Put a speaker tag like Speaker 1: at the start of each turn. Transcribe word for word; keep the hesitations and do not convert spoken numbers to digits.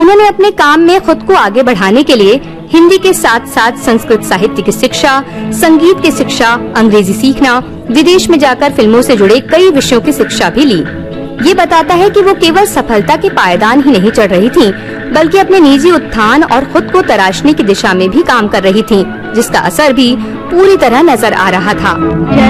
Speaker 1: उन्होंने अपने काम में खुद को आगे बढ़ाने के लिए हिंदी के साथ साथ संस्कृत साहित्य की शिक्षा, संगीत की शिक्षा, अंग्रेजी सीखना, विदेश में जाकर फिल्मों से जुड़े कई विषयों की शिक्षा भी ली। ये बताता है कि वो केवल सफलता के पायदान ही नहीं चढ़ रही थीं, बल्कि अपने निजी उत्थान और खुद को तराशने की दिशा में भी काम कर रही थीं, जिसका असर भी पूरी तरह नजर आ रहा था।